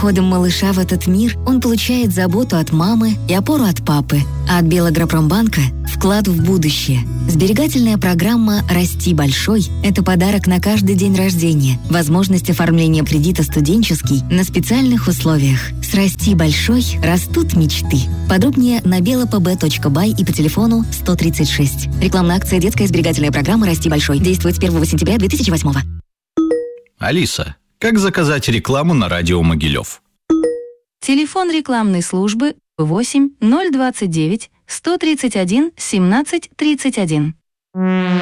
Входом малыша в этот мир он получает заботу от мамы и опору от папы, а от Белагропромбанка – вклад в будущее. Сберегательная программа «Расти большой» – это подарок на каждый день рождения, возможность оформления кредита студенческий на специальных условиях. С «Расти большой» растут мечты. Подробнее на belapb.by и по телефону 136. Рекламная акция «Детская сберегательная программа «Расти большой». Действует с 1 сентября 2008. Алиса, как заказать рекламу на радио Могилев? Телефон рекламной службы 8 029 131 17 31.